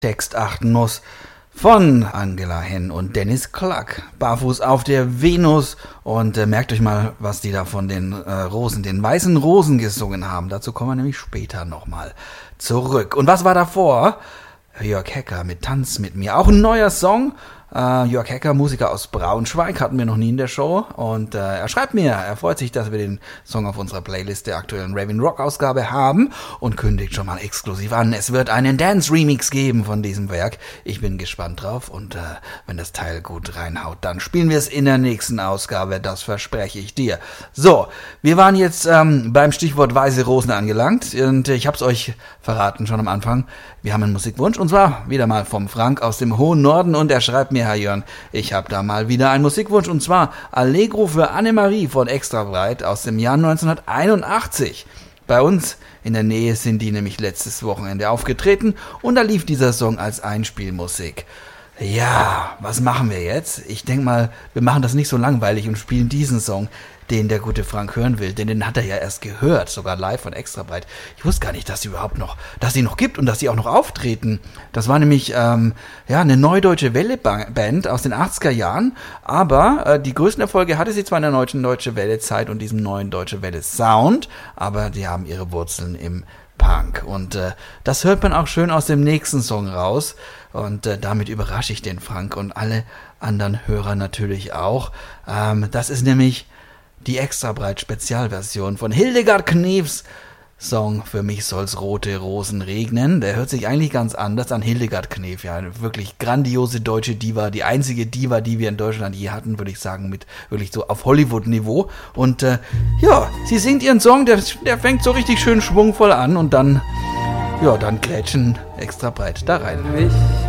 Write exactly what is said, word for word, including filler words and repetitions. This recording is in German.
Text achten muss von Angela Henn und Dennis Klack. Barfuß auf der Venus. Und äh, merkt euch mal, was die da von den äh, Rosen, den weißen Rosen gesungen haben. Dazu kommen wir nämlich später nochmal zurück. Und was war davor? Jörg Hecker mit Tanz mit mir. Auch ein neuer Song. Uh, Jörg Hecker, Musiker aus Braunschweig, hatten wir noch nie in der Show. Und uh, er schreibt mir, er freut sich, dass wir den Song auf unserer Playlist der aktuellen Raving Rock Ausgabe haben und kündigt schon mal exklusiv an. Es wird einen Dance-Remix geben von diesem Werk. Ich bin gespannt drauf und uh, wenn das Teil gut reinhaut, dann spielen wir es in der nächsten Ausgabe. Das verspreche ich dir. So, wir waren jetzt ähm, beim Stichwort Weiße Rosen angelangt und ich habe es euch verraten schon am Anfang. Wir haben einen Musikwunsch und zwar wieder mal vom Frank aus dem hohen Norden und er schreibt mir, Herr Jörn, ich habe da mal wieder einen Musikwunsch und zwar Allegro für Annemarie von Extra Breit aus dem Jahr neunzehnhunderteinundachtzig. Bei uns in der Nähe sind die nämlich letztes Wochenende aufgetreten und da lief dieser Song als Einspielmusik. Ja, was machen wir jetzt? Ich denke mal, wir machen das nicht so langweilig und spielen diesen Song, den der gute Frank hören will, denn den hat er ja erst gehört, sogar live von Extra Breit. Ich wusste gar nicht, dass sie überhaupt noch, dass sie noch gibt und dass sie auch noch auftreten. Das war nämlich ähm, ja eine neudeutsche Welle-Band aus den achtziger Jahren, aber äh, die größten Erfolge hatte sie zwar in der neuen Deutsche Welle-Zeit und diesem neuen Deutsche Welle-Sound, aber die haben ihre Wurzeln im Punk und äh, das hört man auch schön aus dem nächsten Song raus und äh, damit überrasche ich den Frank und alle anderen Hörer natürlich auch. Ähm, das ist nämlich die Extra Breit Spezialversion von Hildegard Knefs Song Für mich soll's rote Rosen regnen. Der hört sich eigentlich ganz anders an. Hildegard Knef, ja, eine wirklich grandiose deutsche Diva, die einzige Diva, die wir in Deutschland je hatten, würde ich sagen, mit wirklich so auf Hollywood-Niveau. Und äh, ja, sie singt ihren Song, der, der fängt so richtig schön schwungvoll an und dann, ja, dann klätschen Extra Breit da rein. Mich